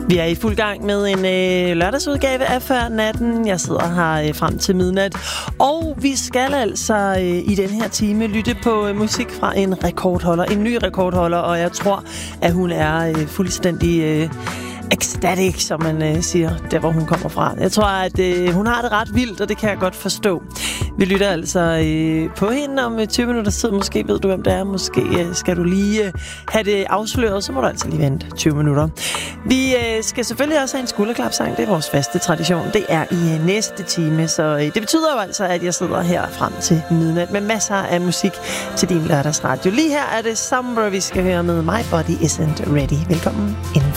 Vi er i fuld gang med en lørdagsudgave af Før Natten. Jeg sidder her frem til midnat. Og vi skal altså i den her time lytte på musik fra en rekordholder. En ny rekordholder, og jeg tror, at hun er fuldstændig ecstatic, som man siger, der hvor hun kommer fra. Jeg tror, at hun har det ret vildt, og det kan jeg godt forstå. Vi lytter altså på hende om 20 minutter tid. Måske ved du, hvem det er. Måske skal du lige have det afsløret, så må du altså lige vente 20 minutter. Vi skal selvfølgelig også have en skulderklapsang. Det er vores faste tradition. Det er i næste time, så det betyder jo altså, at jeg sidder her frem til midnat med masser af musik til din lørdagsradio. Lige her er det Summer, vi skal høre med My Body Isn't Ready. Velkommen indenfor.